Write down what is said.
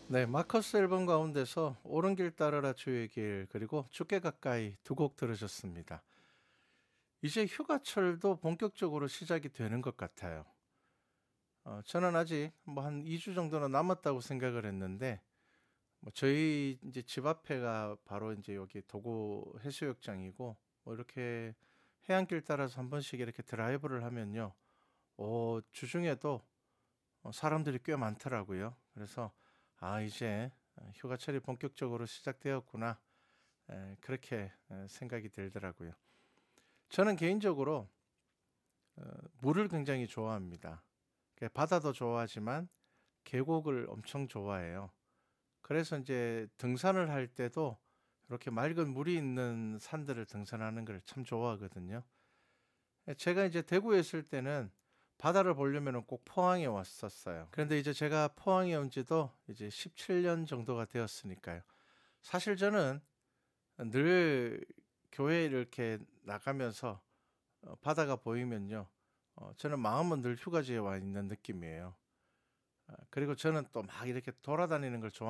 네, 마커스 앨범 가운데서 오른 길 따르라 주의 길 그리고 죽게 가까이 두 곡 들으셨습니다. 이제 휴가철도 본격적으로 시작이 되는 것 같아요. 저는 아직 뭐 한 2주 정도는 남았다고 생각을 했는데 뭐 저희 이제 집 앞에가 바로 이제 여기 도고 해수욕장이고 뭐 이렇게 해안길 따라서 한 번씩 이렇게 드라이브를 하면요. 주중에도 사람들이 꽤 많더라고요. 그래서 이제 휴가철이 본격적으로 시작되었구나. 그렇게 생각이 들더라고요. 저는 개인적으로 물을 굉장히 좋아합니다. 바다도 좋아하지만 계곡을 엄청 좋아해요. 그래서 이제 등산을 할 때도 이렇게 맑은 물이 있는 산들을 등산하는 걸 참 좋아하거든요. 제가 이제 대구에 있을 때는 바다를 보려면 꼭 포항에 왔었어요. 그런데 이제 제가 포항에 온 지도 이제 17년 정도가 되었으니까요. 사실 저는 늘 교회 이렇게 나가면서 바다가 보이면요. 저는 마음은 늘 휴가지에 와 있는 느낌이에요. 그리고 저는 또 막 이렇게 돌아다니는 걸 좋아합니다.